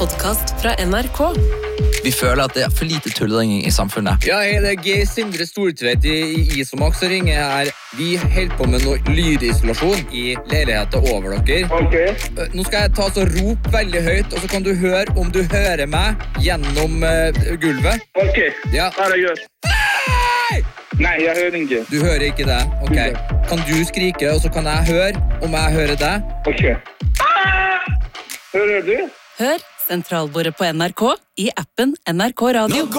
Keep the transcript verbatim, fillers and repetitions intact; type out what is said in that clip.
podcast fra N R K. Vi føler at det er for lite tullering i samfunnet. Ja, hei, det er Geir Sindre Stortveit i, i Isomax som ringer her. Vi holder på med noe lydisolasjon i leiligheten over dere. Ok. Nå skal jeg ta så rope veldig høyt, og så kan du høre om du hører meg gjennom uh, gulvet. Ok, Ja. her er jeg. Nei! Nei, jeg hører ikke. Du hører ikke det? Ok. Kan du skrike, og så kan jeg høre om jeg hører deg? Ok. Ah! Hører du? Hør Sentralbordet på N R K i appen N R K Radio.